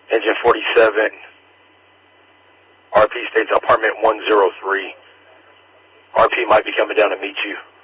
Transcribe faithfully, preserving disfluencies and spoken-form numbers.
Engine forty-seven, R P states apartment one oh three. R P might be coming down to meet you.